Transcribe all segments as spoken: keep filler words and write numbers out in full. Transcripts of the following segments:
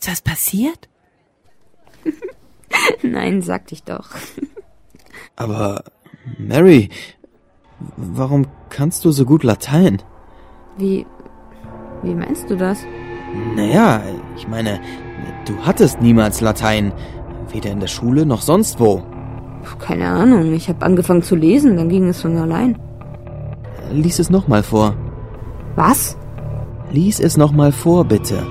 Ist was passiert? Nein, sagte ich doch. Aber, Mary, warum kannst du so gut Latein? Wie, wie meinst du das? Naja, ich meine, du hattest niemals Latein. Weder in der Schule noch sonst wo. Keine Ahnung, ich habe angefangen zu lesen, dann ging es von allein. Lies es nochmal vor. Was? Lies es nochmal vor, bitte.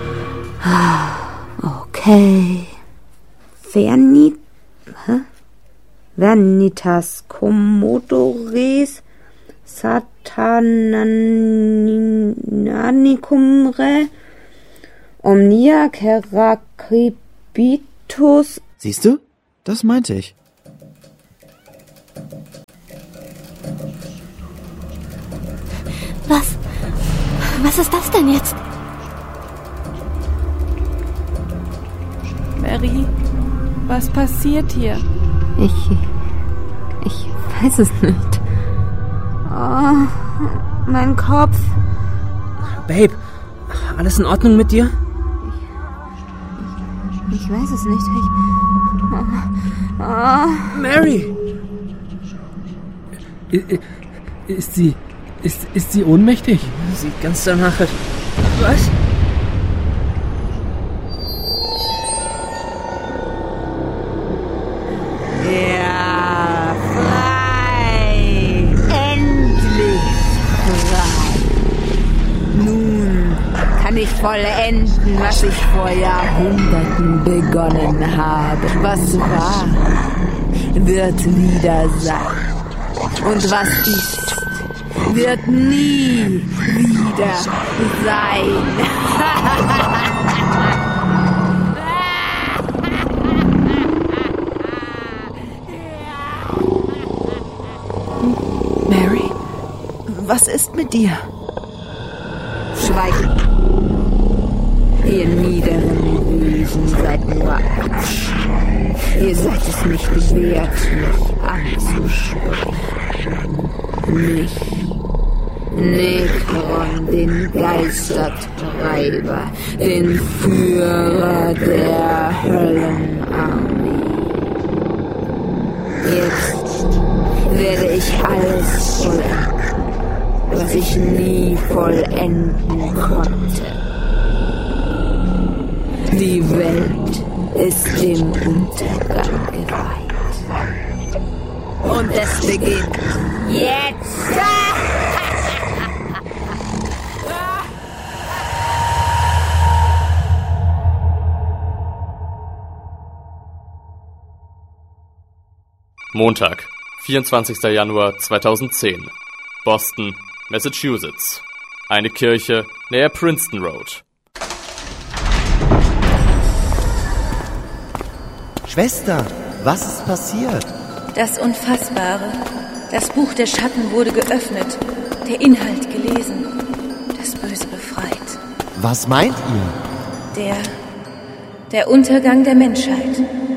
Okay. Vernit... Hä? Vernitas commodores satananicum re omnia ceracribitus. Siehst du? Das meinte ich. Was? Was ist das denn jetzt? Mary, was passiert hier? Ich... Ich weiß es nicht. Oh, mein Kopf. Babe, alles in Ordnung mit dir? Ich, ich weiß es nicht. Ich... Oh, oh. Mary! Ist sie... Ist, ist sie ohnmächtig? Sieht ganz danach aus. Was? Ja, frei! Endlich frei! Nun kann ich vollenden, was ich vor Jahrhunderten begonnen habe. Was war, wird wieder sein. Und was ist, wird nie wieder sein. Mary, was ist mit dir? Schweigt. Ihr niederen Wesen seid nur Angst. Ihr seid es nicht wert, mich anzusprechen. Mich, Nekron, den Geistertreiber, den Führer der Höllenarmee. Jetzt werde ich alles vollenden, was ich nie vollenden konnte. Die Welt ist dem Untergang geweiht. Und es beginnt jetzt! Montag, vierundzwanzigster Januar zweitausendzehn. Boston, Massachusetts. Eine Kirche näher Princeton Road. Schwester, was ist passiert? Das Unfassbare. Das Buch der Schatten wurde geöffnet. Der Inhalt gelesen. Das Böse befreit. Was meint ihr? Der... der Untergang der Menschheit.